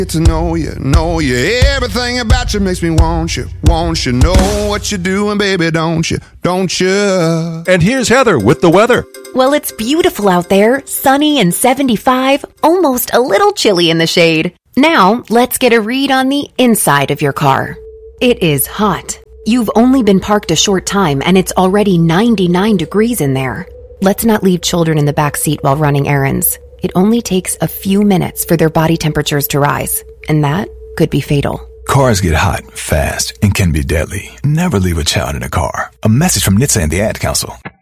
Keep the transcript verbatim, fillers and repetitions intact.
Get to know you, know you. Everything about you makes me want you, want you. Know what you're doing, baby, don't you, don't you? And here's Heather with the weather. Well, it's beautiful out there, sunny and seventy-five, almost a little chilly in the shade. Now, let's get a read on the inside of your car. It is hot. You've only been parked a short time and it's already ninety-nine degrees in there. Let's not leave children in the back seat while running errands. It only takes a few minutes for their body temperatures to rise, and that could be fatal. Cars get hot, fast, and can be deadly. Never leave a child in a car. A message from N H T S A and the Ad Council.